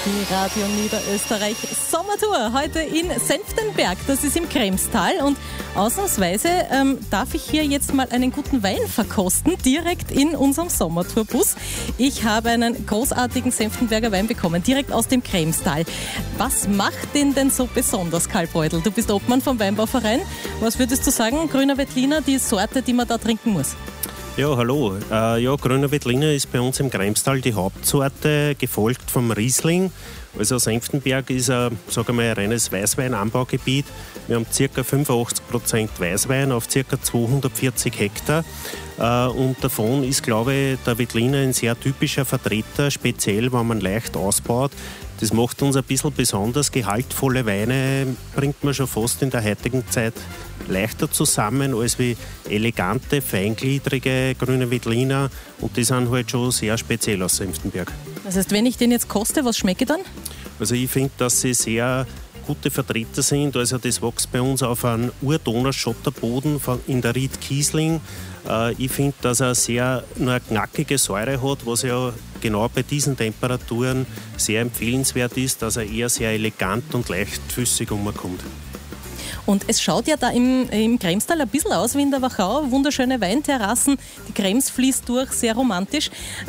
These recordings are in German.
Die Radio Niederösterreich Sommertour heute in Senftenberg, das ist im Kremstal, und ausnahmsweise darf ich hier jetzt mal einen guten Wein verkosten, direkt in unserem Sommertourbus. Ich habe einen großartigen Senftenberger Wein bekommen, direkt aus dem Kremstal. Was macht den denn so besonders, Karl Beudel? Du bist Obmann vom Weinbauverein. Was würdest du sagen, Grüner Veltliner, die Sorte, die man da trinken muss? Ja, hallo. Grüner Veltliner ist bei uns im Kremstal die Hauptsorte, gefolgt vom Riesling. Also Senftenberg ist ein reines Weißweinanbaugebiet. Wir haben ca. 85% Weißwein auf ca. 240 Hektar. Und davon ist, glaube ich, der Veltliner ein sehr typischer Vertreter, speziell wenn man leicht ausbaut. Das macht uns ein bisschen besonders. Gehaltvolle Weine bringt man schon fast in der heutigen Zeit leichter zusammen als wie elegante, feingliedrige grüne Veltliner. Und die sind halt schon sehr speziell aus Senftenberg. Das heißt, wenn ich den jetzt koste, was schmecke ich dann? Also ich finde, dass sie sehr gute Vertreter sind. Also das wächst bei uns auf einem Urdonau-Schotterboden in der Ried Kiesling. Ich finde, dass er nur eine knackige Säure hat, was ja genau bei diesen Temperaturen sehr empfehlenswert ist, dass er eher sehr elegant und leichtfüßig umkommt. Und es schaut ja da im Kremstal ein bisschen aus wie in der Wachau. Wunderschöne Weinterrassen, die Krems fließt durch, sehr romantisch.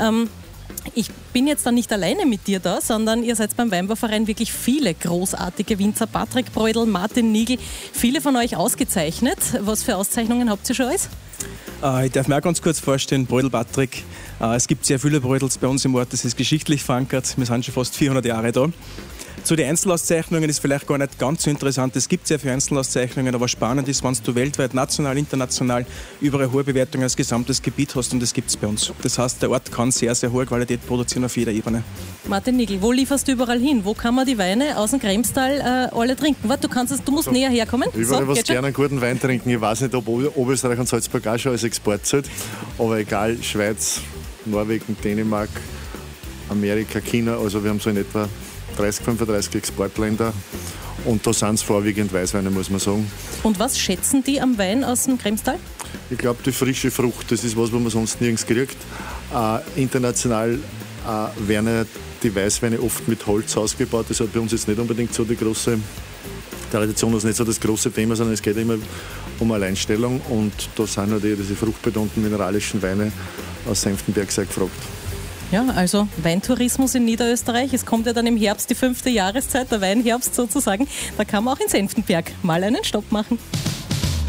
Ich bin jetzt dann nicht alleine mit dir da, sondern ihr seid beim Weinbauverein wirklich viele großartige Winzer. Patrick Beudel, Martin Nigl, viele von euch ausgezeichnet. Was für Auszeichnungen habt ihr schon alles? Ich darf mir auch ganz kurz vorstellen, Beudel Patrick. Es gibt sehr viele Beudels bei uns im Ort, das ist geschichtlich verankert. Wir sind schon fast 400 Jahre da. Zu den Einzelauszeichnungen ist vielleicht gar nicht ganz so interessant. Es gibt sehr viele Einzelauszeichnungen, aber spannend ist, wenn du weltweit, national, international überall hohe Bewertungen als gesamtes Gebiet hast, und das gibt es bei uns. Das heißt, der Ort kann sehr, sehr hohe Qualität produzieren auf jeder Ebene. Martin Nigl, wo lieferst du überall hin? Wo kann man die Weine aus dem Kremstal alle trinken? Warte, du musst näher herkommen. Überall, was gerne einen guten Wein trinken. Ich weiß nicht, ob Oberösterreich und Salzburg auch schon als Export zählt, aber egal, Schweiz, Norwegen, Dänemark, Amerika, China, also wir haben so in etwa 30, 35 Exportländer, und da sind es vorwiegend Weißweine, muss man sagen. Und was schätzen die am Wein aus dem Kremstal? Ich glaube, die frische Frucht, das ist was man sonst nirgends kriegt. International werden die Weißweine oft mit Holz ausgebaut. Das hat bei uns jetzt nicht unbedingt so die große Tradition, das ist nicht so das große Thema, sondern es geht immer um Alleinstellung, und da sind halt eher diese fruchtbetonten mineralischen Weine aus Senftenberg sehr gefragt. Ja, also Weintourismus in Niederösterreich. Es kommt ja dann im Herbst die 5. Jahreszeit, der Weinherbst sozusagen. Da kann man auch in Senftenberg mal einen Stopp machen.